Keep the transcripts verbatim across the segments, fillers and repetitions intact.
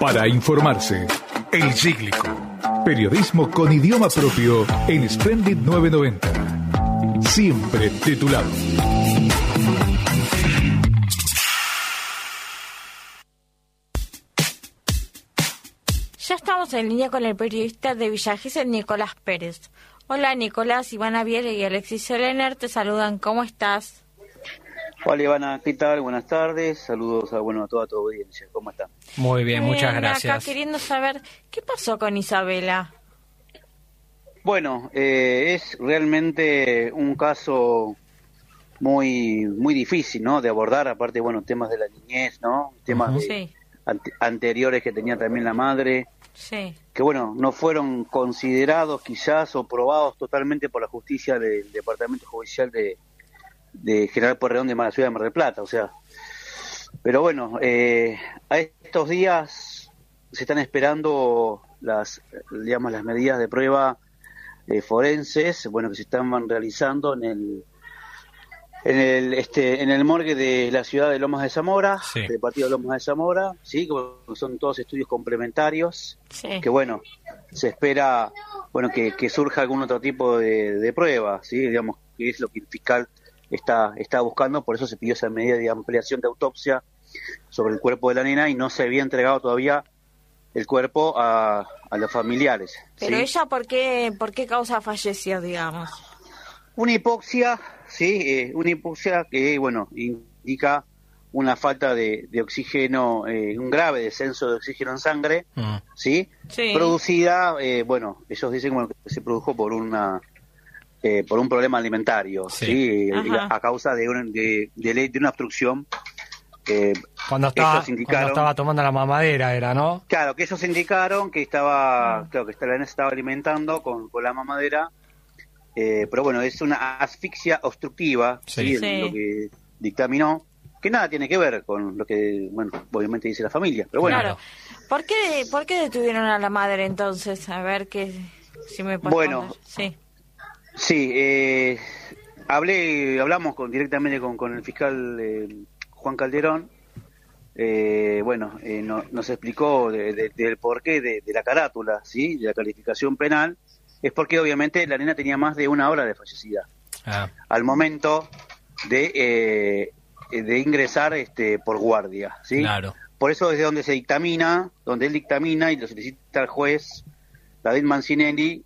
Para informarse, El Cíclico. Periodismo con idioma propio en Splendid novecientos noventa. Siempre de tu lado. Ya estamos en línea con el periodista de Villa Gesell, Nicolás Pérez. Hola Nicolás, Ivana Viera y Alexis Solener te saludan. ¿Cómo estás? Hola Ivana, ¿qué tal? Buenas tardes. Saludos a, bueno, a toda tu audiencia. ¿Cómo están? Muy bien, bien, muchas gracias. Acá queriendo saber, ¿qué pasó con Isabela? Bueno, eh, es realmente un caso muy muy difícil, ¿no? De abordar, aparte, bueno, temas de la niñez, ¿no? Temas Uh-huh. de, Sí. ante, anteriores que tenía también la madre, Sí. que, bueno, no fueron considerados quizás o probados totalmente por la justicia del Departamento Judicial de de General Pueyrredón de la ciudad de Mar del Plata, o sea, pero bueno, eh, a estos días se están esperando las, digamos, las medidas de prueba eh, forenses, bueno, que se están realizando en el en el este en el morgue de la ciudad de Lomas de Zamora, Sí. del partido de Lomas de Zamora, sí, que son todos estudios complementarios, Sí. que bueno, se espera, bueno, que, que surja algún otro tipo de, de prueba, sí, digamos, que es lo que el fiscal está está buscando, por eso se pidió esa medida de ampliación de autopsia sobre el cuerpo de la nena y no se había entregado todavía el cuerpo a, a los familiares. Pero ¿sí? ella, ¿por qué, por qué causa falleció, digamos? Una hipoxia, sí, eh, una hipoxia que, bueno, indica una falta de, de oxígeno, eh, un grave descenso de oxígeno en sangre, Mm. ¿sí? Sí. Producida, eh, bueno, ellos dicen bueno, que se produjo por una eh, por un problema alimentario, Sí. ¿sí? Ajá. A, a causa de, un, de, de, de una obstrucción. Eh, Cuando estaba, ellos indicaron, cuando estaba tomando la mamadera era, ¿no? Claro, que ellos indicaron que estaba, Ah. claro, que la nena se estaba alimentando con, con la mamadera, eh, pero bueno, es una asfixia obstructiva, Sí. ¿sí? Sí. Lo que dictaminó, que nada tiene que ver con lo que, bueno, obviamente dice la familia, pero bueno. Claro. ¿Por qué, ¿Por qué detuvieron a la madre entonces? A ver qué, si me puedes Bueno. contar. Sí. Sí, eh, hablé, hablamos con, directamente con, con el fiscal eh, Juan Calderón. Eh, bueno, eh, no, nos explicó de, de, del porqué de, de la carátula, ¿sí? De la calificación penal. Es porque obviamente la nena tenía más de una hora de fallecida Ah, al momento de eh, de ingresar este por guardia, ¿sí? claro. Por eso es de donde se dictamina, donde él dictamina y lo solicita al juez David Mancinelli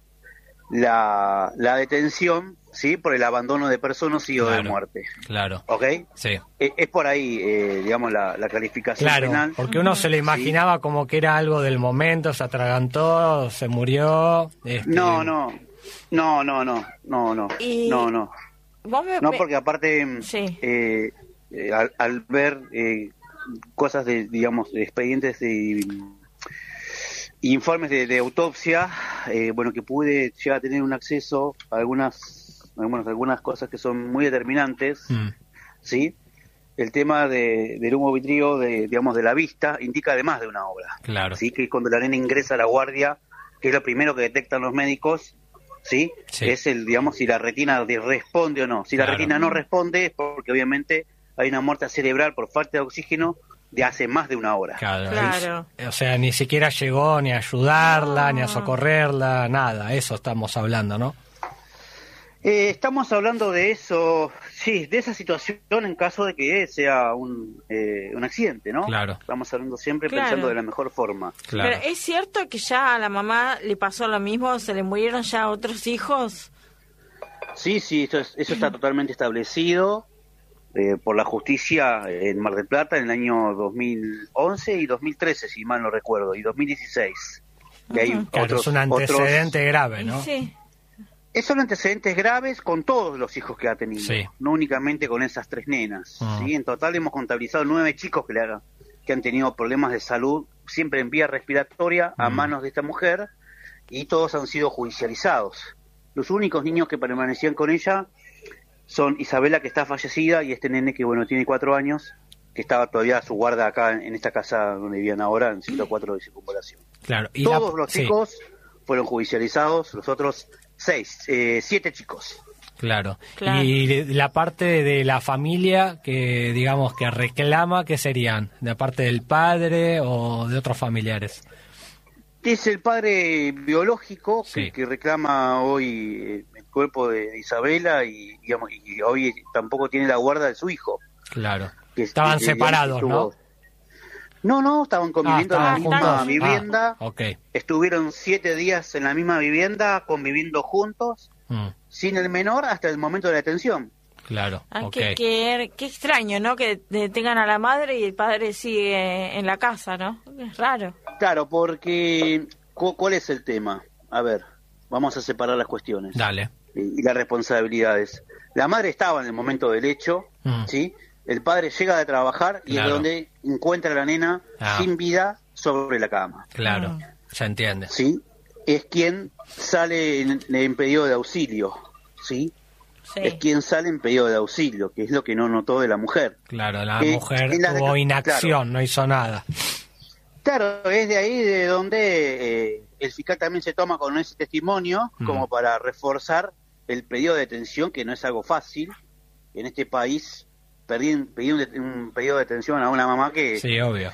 la, la detención, ¿sí? Por el abandono de personas y o de Claro. muerte, Claro. ¿ok? Sí. Eh, es por ahí, eh, digamos, la, la calificación Claro, penal. porque uno se le imaginaba como que era algo del momento, se atragantó, se murió. este, No, no, no, no, no, no, no, Y- no, no, ¿Vos me, no, me- porque aparte, Sí. eh, eh, al, al ver eh, cosas de, digamos, de expedientes de informes de, de autopsia, eh, bueno, que pude llegar a tener un acceso a algunas, algunas, algunas cosas que son muy determinantes, mm, ¿sí? El tema de, del humo vitrío, de, digamos, de la vista, indica además de una obra, claro. ¿sí? Que cuando la nena ingresa a la guardia, que es lo primero que detectan los médicos, ¿sí? Sí. Es el, digamos, si la retina de- responde o no. Si la Claro. retina no responde es porque obviamente hay una muerte cerebral por falta de oxígeno de hace más de una hora. Claro. Claro. Es- O sea, ni siquiera llegó ni a ayudarla, No. ni a socorrerla, nada. Eso estamos hablando, ¿no? Eh, estamos hablando de eso, sí, de esa situación en caso de que sea un, eh, un accidente, ¿no? Claro. Estamos hablando siempre Claro. pensando de la mejor forma. Claro. Pero ¿es cierto que ya a la mamá le pasó lo mismo? ¿Se le murieron ya otros hijos? Sí, sí, esto es- eso está totalmente establecido eh, por la justicia en Mar del Plata en el año dos mil once y dos mil trece, si mal no recuerdo, y dos mil dieciséis. Que hay Ujú. Claro, otros, es un antecedente otros- grave, ¿no? Sí. Eh, Son antecedentes graves con todos los hijos que ha tenido, Sí. no únicamente con esas tres nenas. Ah. ¿sí? En total hemos contabilizado nueve chicos que, le haga- que han tenido problemas de salud, siempre en vía respiratoria, a Mm. manos de esta mujer, y todos han sido judicializados. Los únicos niños que permanecían con ella son Isabela, que está fallecida, y este nene que, bueno, tiene cuatro años, que estaba todavía a su guarda acá en, en esta casa donde vivían ahora, en ciento cuatro de circunvalación. Claro. Y la- Todos los sí. chicos fueron judicializados, los otros seis, eh, siete chicos. Claro. Claro. Y la parte de la familia que, digamos, que reclama, ¿qué serían? ¿De parte del padre o de otros familiares? Es el padre biológico Sí. que, que reclama hoy el cuerpo de Isabela y, digamos, y hoy tampoco tiene la guarda de su hijo. Claro. Que, Estaban que, digamos, separados, estuvo- ¿no? No, no, estaban conviviendo Ah, en la estaban misma juntos. vivienda. Ah, ok. Estuvieron siete días en la misma vivienda, conviviendo juntos, Mm, sin el menor, hasta el momento de la detención. claro, Ah, ok. qué, qué- qué extraño, ¿no? Que detengan a la madre y el padre sigue en la casa, ¿no? Es raro. Claro, porque cu- ¿cuál es el tema? A ver, vamos a separar las cuestiones Dale. y, y las responsabilidades. La madre estaba en el momento del hecho, Mm. ¿sí? El padre llega de trabajar y Claro. es donde encuentra a la nena Ah. sin vida sobre la cama, Claro, Mm. se entiende. ¿sí? Es quien sale en, en pedido de auxilio, ¿sí? Sí. Es quien sale en pedido de auxilio, que es lo que no notó de la mujer. Claro, la Eh, mujer en la tuvo decla- inacción, claro. no hizo nada. Claro, es de ahí de donde eh, el fiscal también se toma con ese testimonio Mm. como para reforzar el pedido de detención, que no es algo fácil. En este país pedir, pedir un, de- un pedido de detención a una mamá que Sí, obvio.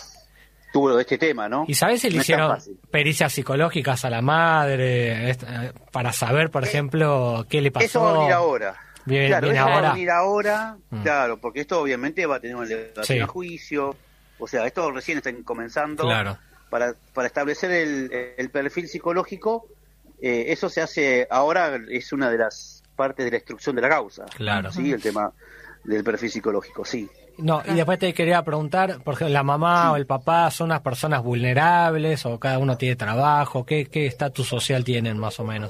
tuvo este tema, ¿no? ¿Y sabés si le No es tan hicieron fácil. pericias psicológicas a la madre est- eh, para saber, por ejemplo, qué le pasó? Eso va a venir ahora. Bien, claro, viene eso va ahora. a venir ahora, Mm. claro, porque esto obviamente va a tener una elevación Sí. a juicio. O sea, esto recién está comenzando. Claro. Para, para establecer el, el perfil psicológico, eh, eso se hace ahora, es una de las partes de la instrucción de la causa. Claro. Sí, el tema del perfil psicológico, sí. No, y después te quería preguntar, por ejemplo, ¿la mamá o el papá son unas personas vulnerables o cada uno tiene trabajo? ¿Qué qué estatus social tienen más o menos?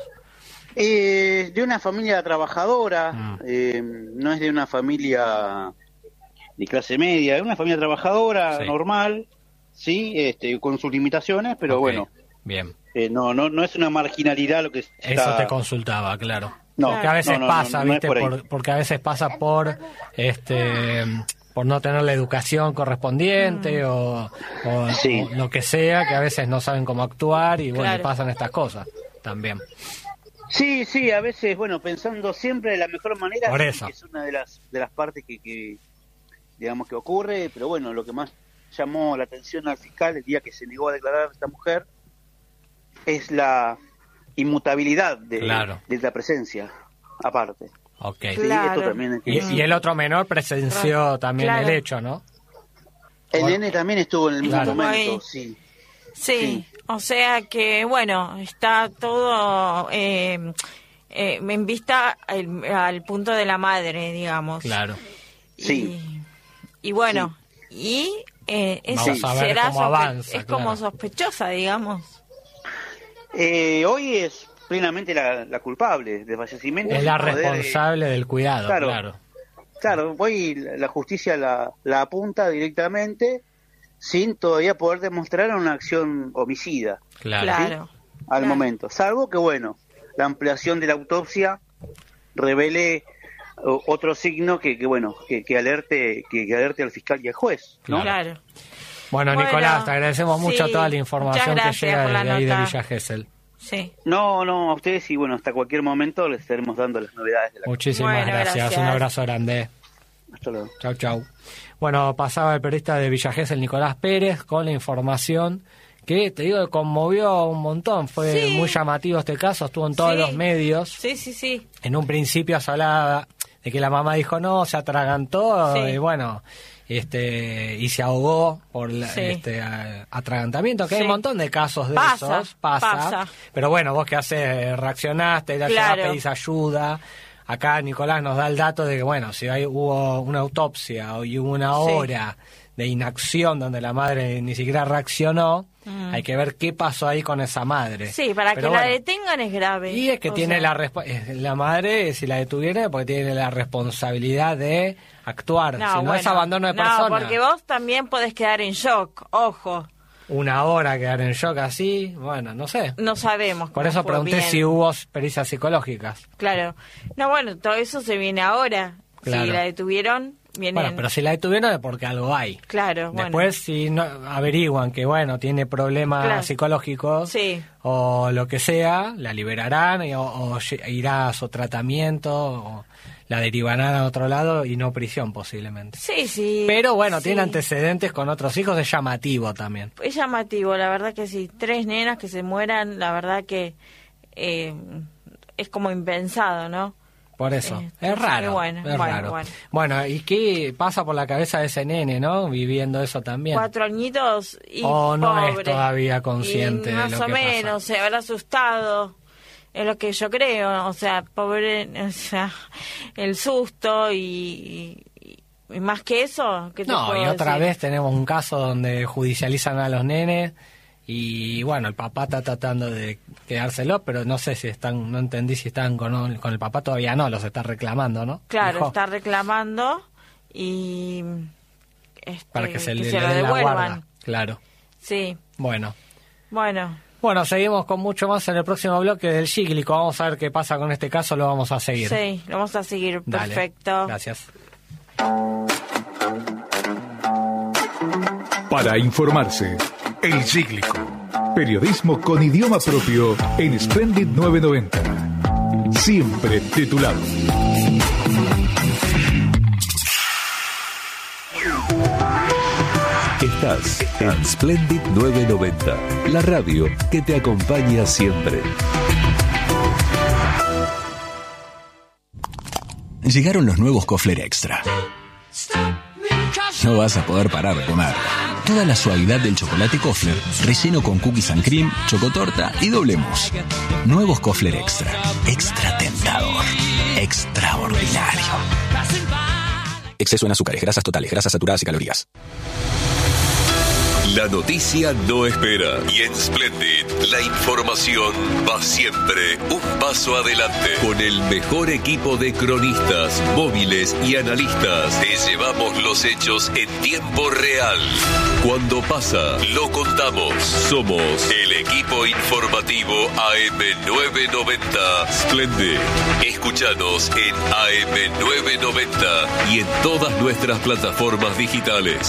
Eh, de una familia trabajadora, Mm. eh, no es de una familia de clase media, es una familia trabajadora, Sí. normal, sí, este, con sus limitaciones, pero Ok, bueno, bien. eh, no, no, no es una marginalidad lo que Eso está... te consultaba, claro. No, Porque a veces no, no, pasa, no, no es ¿viste? por ahí. Por- porque a veces pasa por este por no tener la educación correspondiente o, o- Sí. o lo que sea, que a veces no saben cómo actuar y bueno, Claro. pasan estas cosas también. Sí, sí, a veces, bueno, pensando siempre de la mejor manera, Por sí, eso. es una de las de las partes que, que, digamos, que ocurre, pero bueno, lo que más llamó la atención al fiscal el día que se negó a declarar a esta mujer es la inmutabilidad de, Claro. de la presencia, aparte. Ok. Sí, Claro. esto también es que- Y, y el otro menor presenció también Claro. el hecho, ¿no? El Bueno. nene también estuvo en el mismo Claro. momento, Ahí. sí. Sí, Sí. o sea que, bueno, está todo eh, eh, en vista al, al punto de la madre, digamos. Claro. Sí. Y, y bueno, y eh, eso Vamos a ver será cómo sospe- avanza, es como claro. sospechosa, digamos. Eh, hoy es plenamente la, la culpable del fallecimiento. Es la sin poder, eh, responsable del cuidado, claro. claro. Claro, hoy la la justicia la, la apunta directamente sin todavía poder demostrar una acción homicida Claro. Claro. al Claro. momento, salvo que, bueno, la ampliación de la autopsia revele o- otro signo que, que bueno, que, que alerte que, que alerte al fiscal y al juez, ¿no? Claro. Bueno, Bueno, Nicolás, te agradecemos mucho sí, toda la información muchas que gracias llega por la desde ahí de nota. Villa Gesell. Sí. No, no, a ustedes y bueno, hasta cualquier momento les estaremos dando las novedades de la Muchísimas Bueno, gracias. gracias. Un abrazo grande. Hasta luego. Chau, chau. Bueno, pasaba el periodista de Villa Gesell, Nicolás Pérez, con la información que, te digo, conmovió un montón. Fue Sí. muy llamativo este caso, estuvo en todos Sí. los medios. Sí, sí, sí. En un principio se hablaba de que la mamá dijo no, se atragantó Sí. y bueno, este y se ahogó por la- Sí. este a- atragantamiento, que hay Sí. un montón de casos de Pasa, esos, pasa, pasa. pero bueno, vos que haces, reaccionaste, la Claro. llevás, pedís ayuda. Acá Nicolás nos da el dato de que bueno, si hay, hubo una autopsia y hubo una Sí. hora de inacción donde la madre ni siquiera reaccionó, Mm. hay que ver qué pasó ahí con esa madre. Sí, para Pero que la bueno. detengan es grave. Y es que O tiene sea, la respo- eh, la madre, si la detuviera, porque tiene la responsabilidad de actuar. si no es bueno, abandono de no, persona. porque vos también podés quedar en shock, ojo, Una hora quedar en shock así, bueno, no sé. no sabemos. Por cómo eso fue pregunté bien. si hubo pericias psicológicas. Claro. No, bueno, todo eso se viene ahora. Claro. Si la detuvieron, vienen... Bueno, pero si la detuvieron es porque algo hay. Claro, bueno. Después, si no averiguan que, bueno, tiene problemas claro. psicológicos sí. o lo que sea, la liberarán o, o irá a su tratamiento o la derivarán a otro lado y no prisión posiblemente. Sí, sí. Pero bueno, sí. tiene antecedentes con otros hijos, es llamativo también. Es llamativo, la verdad que sí. Tres nenas que se mueran, la verdad que eh, es como impensado, ¿no? Por eso, eh, es raro, bueno, es bueno, raro. Bueno. Bueno, ¿y qué pasa por la cabeza de ese nene, no? Viviendo eso también. Cuatro añitos y O no pobre. es todavía consciente y de más lo o que menos, pasa. se habrá asustado. Es lo que yo creo, o sea, pobre, o sea, el susto y, y, y más que eso, ¿qué te No, puedo y otra decir? vez tenemos un caso donde judicializan a los nenes y bueno, el papá está tratando de quedárselo, pero no sé si están, no entendí si están con, con el papá, todavía no, los está reclamando, ¿no? Claro, Dijo, está reclamando y este, para que se le, se le lo den la devuelvan. guarda, claro. Sí, Bueno. bueno. Bueno, seguimos con mucho más en el próximo bloque del Cíclico. Vamos a ver qué pasa con este caso, lo vamos a seguir. Sí, lo vamos a seguir. Dale, Perfecto. gracias. Para informarse, El Cíclico. Periodismo con idioma propio en Splendid novecientos noventa. Siempre titulado. Estás en Splendid novecientos noventa, la radio que te acompaña siempre. Llegaron los nuevos Kofler Extra. No vas a poder parar de comer. Toda la suavidad del chocolate Kofler, relleno con cookies and cream, chocotorta y doble mousse. Nuevos Kofler Extra. Extra tentador. Extraordinario. Exceso en azúcares, grasas totales, grasas saturadas y calorías. La noticia no espera y en Splendid la información va siempre un paso adelante. Con el mejor equipo de cronistas, móviles y analistas te llevamos los hechos en tiempo real. Cuando pasa, lo contamos. Somos el equipo informativo A M novecientos noventa Splendid. Escúchanos en A M novecientos noventa y en todas nuestras plataformas digitales.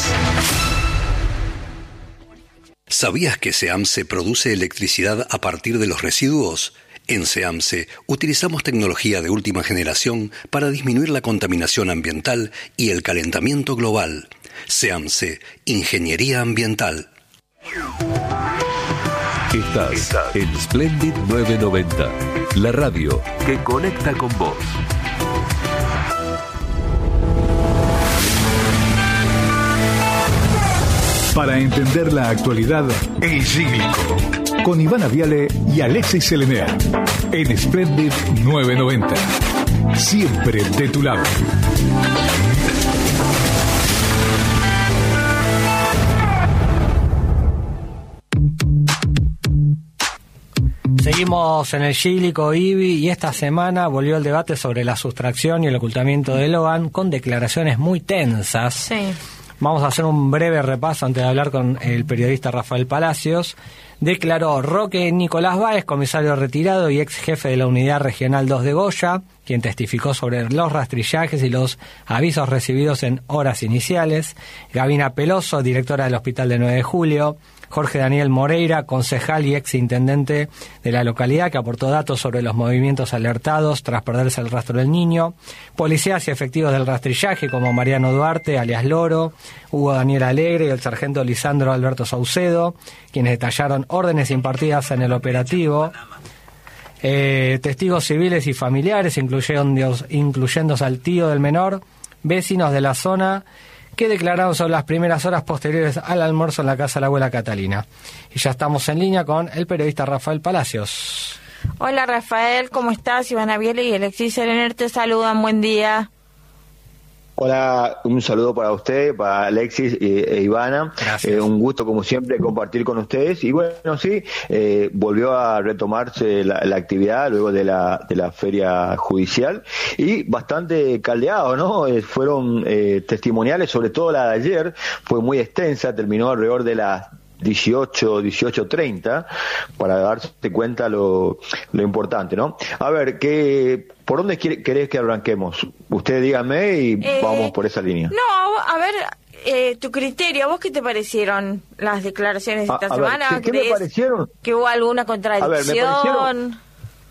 ¿Sabías que SEAMSE produce electricidad a partir de los residuos? En SEAMSE utilizamos tecnología de última generación para disminuir la contaminación ambiental y el calentamiento global. SEAMSE, Ingeniería Ambiental. Estás en Splendid novecientos noventa, la radio que conecta con vos. Para entender la actualidad, El Cíclico, con Ivana Viale y Alexis Selenea, en Splendid novecientos noventa. Siempre de tu lado. Seguimos en el Cíclico, Ibi, y esta semana volvió el debate sobre la sustracción y el ocultamiento de Logan con declaraciones muy tensas. Sí. Vamos a hacer un breve repaso antes de hablar con el periodista Rafael Palacios. Declaró Roque Nicolás Báez, comisario retirado y ex jefe de la Unidad Regional dos de Goya, quien testificó sobre los rastrillajes y los avisos recibidos en horas iniciales. Gabina Peloso, directora del Hospital de nueve de julio. Jorge Daniel Moreira, concejal y ex intendente de la localidad, que aportó datos sobre los movimientos alertados tras perderse el rastro del niño. Policías y efectivos del rastrillaje como Mariano Duarte, alias Loro, Hugo Daniel Alegre y el sargento Lisandro Alberto Saucedo, quienes detallaron órdenes impartidas en el operativo. Eh, testigos civiles y familiares, incluyendo, incluyéndose al tío del menor, vecinos de la zona, que declararon sobre las primeras horas posteriores al almuerzo en la casa de la abuela Catalina. Y ya estamos en línea con el periodista Rafael Palacios. Hola Rafael, ¿cómo estás? Ivana Viale y Alexis Serener te saludan, buen día. Hola, un saludo para usted, para Alexis e, e Ivana. Eh, un gusto, como siempre, compartir con ustedes. Y bueno, sí, eh, volvió a retomarse la, la actividad luego de la, de la feria judicial y bastante caldeado, ¿no? Eh, fueron eh, testimoniales, sobre todo la de ayer, fue muy extensa, terminó alrededor de las dieciocho, dieciocho treinta, para darse cuenta lo, lo importante, ¿no? A ver, ¿qué, ¿por dónde quiere, querés que arranquemos? Usted dígame y eh, vamos por esa línea. No, a ver, eh, tu criterio, ¿a vos qué te parecieron las declaraciones de esta a, a semana? Ver, ¿qué, ¿Qué me parecieron? ¿Que hubo alguna contradicción? A ver, me parecieron...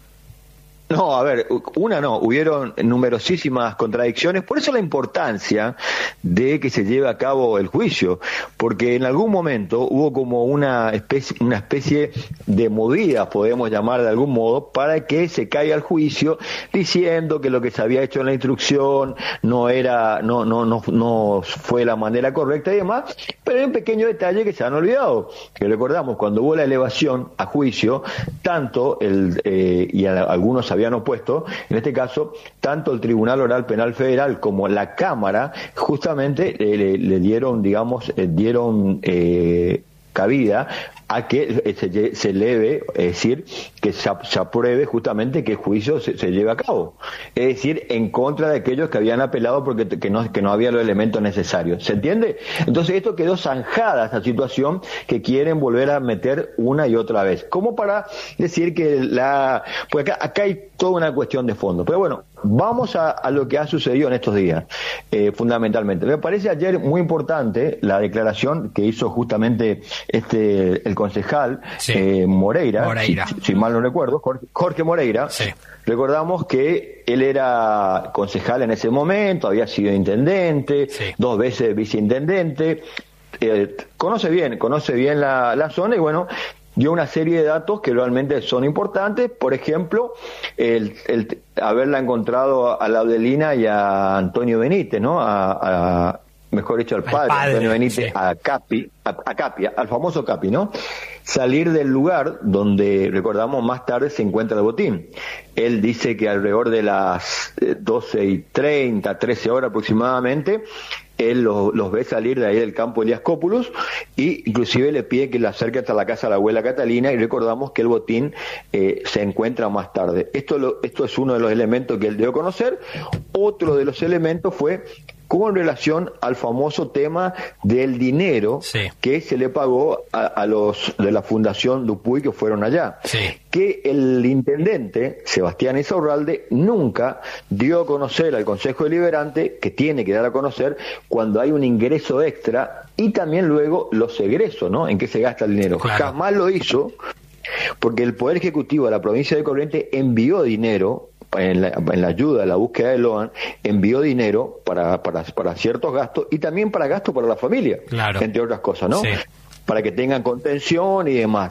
No, a ver, una no, hubieron numerosísimas contradicciones, por eso la importancia de que se lleve a cabo el juicio, porque en algún momento hubo como una especie, una especie de movida, podemos llamar de algún modo, para que se caiga el juicio diciendo que lo que se había hecho en la instrucción no era, no, no, no, no fue la manera correcta y demás, pero hay un pequeño detalle que se han olvidado, que recordamos, cuando hubo la elevación a juicio, tanto el, eh, y a, algunos habían opuesto, en este caso, tanto el Tribunal Oral Penal Federal como la Cámara, justamente eh, le, le dieron, digamos, eh, dieron eh, cabida a que se, se eleve, es decir, que se, se apruebe justamente que el juicio se, se lleve a cabo. Es decir, en contra de aquellos que habían apelado porque que no, que no había los elementos necesarios. ¿Se entiende? Entonces esto quedó zanjada, esa situación que quieren volver a meter una y otra vez. Como para decir que la... Pues acá, acá hay toda una cuestión de fondo. Pero bueno, vamos a, a lo que ha sucedido en estos días, eh, fundamentalmente. Me parece ayer muy importante la declaración que hizo justamente este el concejal sí. eh, Moreira, Moreira. Si, si mal no recuerdo, Jorge, Jorge Moreira. Sí. Recordamos que él era concejal en ese momento, había sido intendente, sí. dos veces viceintendente, eh, conoce bien, conoce bien la, la zona y bueno, dio una serie de datos que realmente son importantes, por ejemplo, el, el haberla encontrado a Laudelina y a Antonio Benítez, ¿no? A, a mejor dicho al padre, al padre Antonio Benítez, sí. a Capi, a, a Capi, al famoso Capi, ¿no? Salir del lugar donde, recordamos, más tarde se encuentra el botín. Él dice que alrededor de las doce y treinta, trece horas aproximadamente, él los, los ve salir de ahí del campo Elías Cópulos y inclusive le pide que le acerque hasta la casa de la abuela Catalina y recordamos que el botín eh, se encuentra más tarde. Esto, lo, esto es uno de los elementos que él dio a conocer. Otro de los elementos fue con relación al famoso tema del dinero sí. que se le pagó a, a los de la Fundación Dupuy que fueron allá. Sí. Que el intendente, Sebastián Insaurralde, nunca dio a conocer al Consejo Deliberante, que tiene que dar a conocer cuando hay un ingreso extra y también luego los egresos, ¿no? En qué se gasta el dinero. Claro. Jamás lo hizo, porque el Poder Ejecutivo de la provincia de Corrientes envió dinero En la, en la ayuda de la búsqueda de Loan, envió dinero para, para, para ciertos gastos y también para gastos para la familia, claro. entre otras cosas, ¿no? Sí. Para que tengan contención y demás.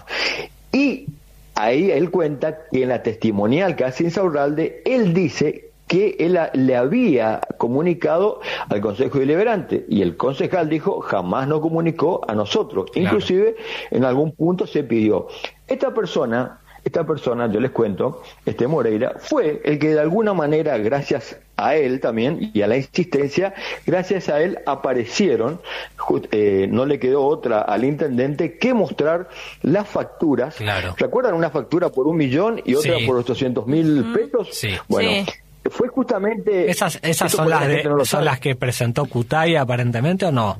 Y ahí él cuenta que en la testimonial que hace Insaurralde, él dice que él a, le había comunicado al Consejo Deliberante y el concejal dijo jamás nos comunicó a nosotros. Claro. Inclusive en algún punto se pidió. Esta persona... Esta persona, yo les cuento, este Moreira, fue el que de alguna manera, gracias a él también, y a la insistencia, gracias a él aparecieron, eh, no le quedó otra al intendente que mostrar las facturas. Claro. ¿Recuerdan una factura por un millón y otra sí. por ochocientos mil pesos? Sí. Bueno, sí. fue justamente... ¿Esas, esas son, las, de, no son las que presentó Cutaya aparentemente o no?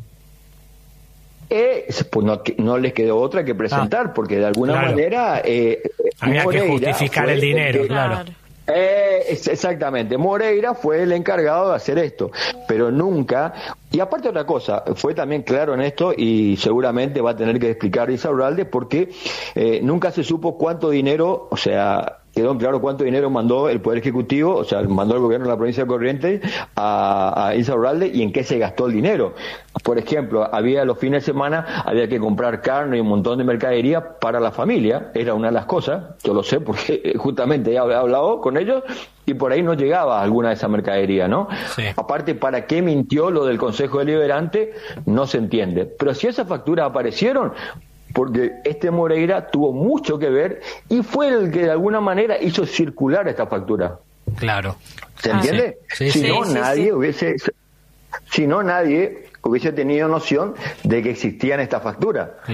Eh, pues no, no les quedó otra que presentar, ah, porque de alguna claro. manera... Eh, había Moreira que justificar el dinero, el que, claro. Eh, exactamente, Moreira fue el encargado de hacer esto, pero nunca... Y aparte otra cosa, fue también claro en esto y seguramente va a tener que explicar Insaurralde porque eh, nunca se supo cuánto dinero, o sea... quedó claro cuánto dinero mandó el Poder Ejecutivo, o sea, mandó el gobierno de la provincia de Corrientes a, a Insaurralde y en qué se gastó el dinero. Por ejemplo, había los fines de semana, había que comprar carne y un montón de mercadería para la familia, era una de las cosas, yo lo sé porque justamente he hablado con ellos y por ahí no llegaba alguna de esa mercadería, ¿no? Sí. Aparte, ¿para qué mintió lo del Consejo Deliberante? No se entiende. Pero si esas facturas aparecieron... porque este Moreira tuvo mucho que ver y fue el que de alguna manera hizo circular esta factura. Claro. ¿Se entiende? Ah, sí. Sí, si sí, no, sí, nadie sí. hubiese... Si no, nadie hubiese tenido noción de que existían estas facturas.